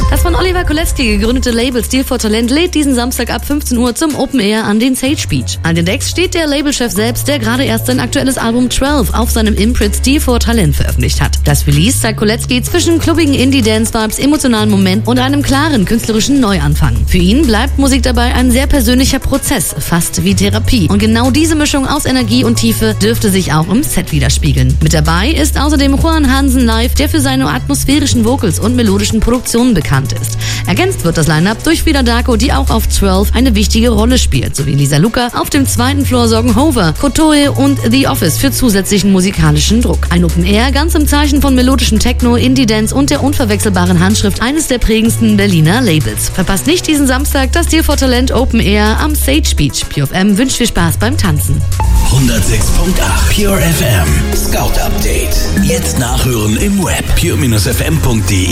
Das von Oliver Kolecki gegründete Label Stil for Talent lädt diesen Samstag ab 15 Uhr zum Open Air an den Sage Beach. An den Decks steht der Labelchef selbst, der gerade erst sein aktuelles Album 12 auf seinem Imprint Stil for Talent veröffentlicht hat. Das Release zeigt Kolecki zwischen klubbigen Indie-Dance-Vibes, emotionalen Moment und einem klaren künstlerischen Neuanfang. Für ihn bleibt Musik dabei ein sehr persönlicher Prozess, fast wie Therapie. Und genau diese Mischung aus Energie und Tiefe dürfte sich auch im Set widerspiegeln. Mit dabei ist außerdem Juan Hansen live, der für seine atmosphärischen Vocals und melodischen Produktionen bekannt ist. Ergänzt wird das Line-Up durch Frida Darko, die auch auf 12 eine wichtige Rolle spielt, sowie Lisa Luca. Auf dem zweiten Floor sorgen Hover, Kotoe und The Office für zusätzlichen musikalischen Druck. Ein Open Air ganz im Zeichen von melodischem Techno, Indie-Dance und der unverwechselbaren Handschrift eines der prägendsten Berliner Labels. Verpasst nicht diesen Samstag das Stil for Talent Open Air am Sage Beach. Pure FM wünscht viel Spaß beim Tanzen. 106.8 Pure FM Scout Update. Jetzt nachhören im Web pure-fm.de.